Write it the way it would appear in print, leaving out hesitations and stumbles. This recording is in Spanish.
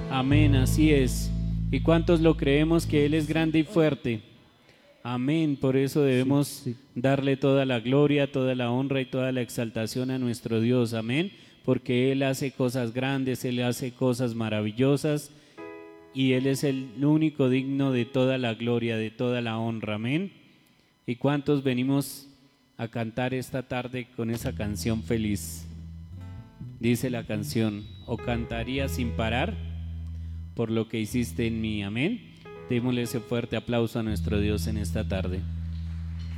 Amén, así es. ¿Y cuántos lo creemos que Él es grande y fuerte? Amén, por eso debemos Sí. darle toda la gloria, toda la honra y toda la exaltación a nuestro Dios, amén, porque Él hace cosas grandes, Él hace cosas maravillosas y Él es el único digno de toda la gloria, de toda la honra, amén. ¿Y cuántos venimos a cantar esta tarde con esa canción feliz? Dice la canción: o cantaría sin parar por lo que hiciste en mí, amén. Démosle ese fuerte aplauso a nuestro Dios en esta tarde.